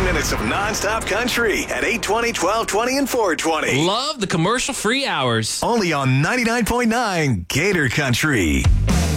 minutes of nonstop country at 820, 1220, and 420. Love the commercial-free hours. Only on 99.9 Gator Country.